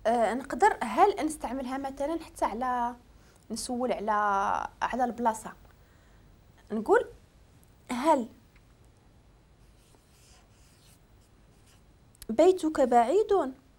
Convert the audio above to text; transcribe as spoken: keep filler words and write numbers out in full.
آه نقدر هل نستعملها مثلا حتى على نسول على على البلاصه. نقول هل بيتك بعيد